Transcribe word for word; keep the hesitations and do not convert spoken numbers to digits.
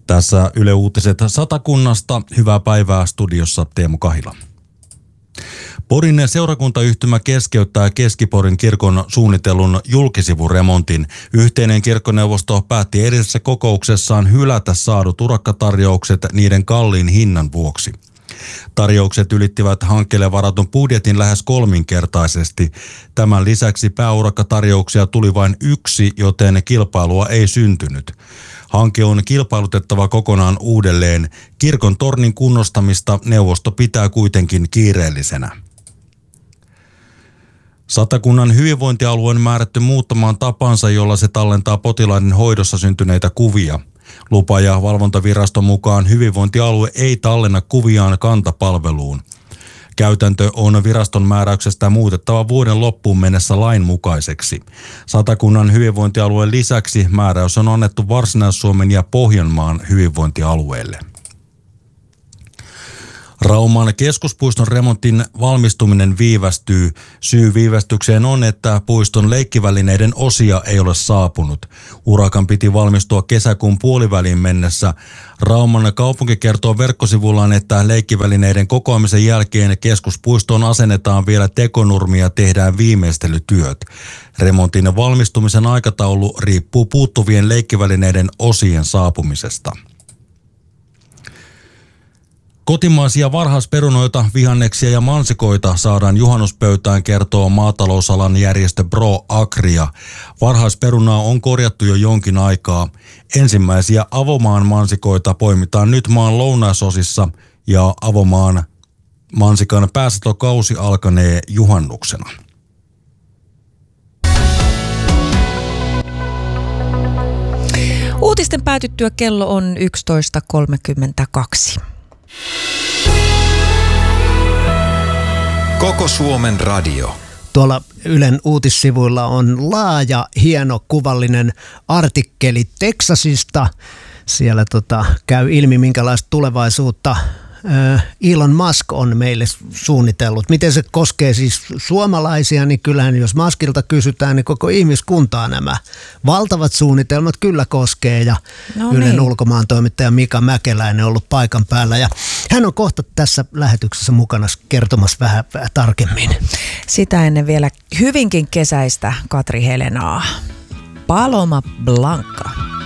Tässä Yle Uutiset Satakunnasta. Hyvää päivää, studiossa Teemu Kahila. Porin seurakuntayhtymä keskeyttää Keski-Porin kirkon suunnitellun julkisivuremontin. Yhteinen kirkkoneuvosto päätti edellisessä kokouksessaan hylätä saadut urakkatarjoukset niiden kalliin hinnan vuoksi. Tarjoukset ylittivät hankkeelle varatun budjetin lähes kolminkertaisesti. Tämän lisäksi pääurakkatarjouksia tuli vain yksi, joten kilpailua ei syntynyt. Hanke on kilpailutettava kokonaan uudelleen. Kirkon tornin kunnostamista neuvosto pitää kuitenkin kiireellisenä. Satakunnan hyvinvointialueen määrätty muuttamaan tapansa, jolla se tallentaa potilaiden hoidossa syntyneitä kuvia. Lupa- ja valvontaviraston mukaan hyvinvointialue ei tallenna kuviaan kantapalveluun. Käytäntö on viraston määräyksestä muutettava vuoden loppuun mennessä lainmukaiseksi. Satakunnan hyvinvointialueen lisäksi määräys on annettu Varsinais-Suomen ja Pohjanmaan hyvinvointialueelle. Rauman keskuspuiston remontin valmistuminen viivästyy. Syy viivästykseen on, että puiston leikkivälineiden osia ei ole saapunut. Urakan piti valmistua kesäkuun puoliväliin mennessä. Rauman kaupunki kertoo verkkosivullaan, että leikkivälineiden kokoamisen jälkeen keskuspuistoon asennetaan vielä tekonurmia ja tehdään viimeistelytyöt. Remontin valmistumisen aikataulu riippuu puuttuvien leikkivälineiden osien saapumisesta. Kotimaisia varhaisperunoita, vihanneksia ja mansikoita saadaan juhannuspöytään, kertoo maatalousalan järjestö Pro Agria. Varhaisperunaa on korjattu jo jonkin aikaa. Ensimmäisiä avomaan mansikoita poimitaan nyt maan lounaisosissa ja avomaan mansikan päästökausi alkanee juhannuksena. Uutisten päätyttyä kello on yksitoista kolmekymmentäkaksi. Koko Suomen radio. Tuolla Ylen uutissivuilla on laaja, hieno, kuvallinen artikkeli Teksasista. Siellä tota, käy ilmi, minkälaista tulevaisuutta Elon Musk on meille suunnitellut. Miten se koskee siis suomalaisia, niin kyllähän jos Muskilta kysytään, niin koko ihmiskuntaa nämä valtavat suunnitelmat kyllä koskee. Ja no Ylen niin. Ulkomaan toimittaja Mika Mäkeläinen on ollut paikan päällä ja hän on kohta tässä lähetyksessä mukana kertomassa vähän, vähän tarkemmin. Sitä ennen vielä hyvinkin kesäistä Katri Helenaa. Paloma Blanca.